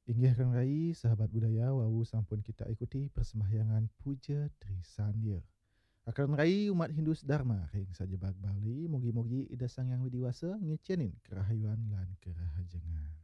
Inggih Kang Rai, sahabat budaya, wau sampun kita ikuti persembahyangan Puja Trisandia. Akan Rai umat Hindu Dharma ring sajebak Bali, mugi-mugi Ida Sang Yang Widiwasa ngecenin kerahayuan lan kerahajengan.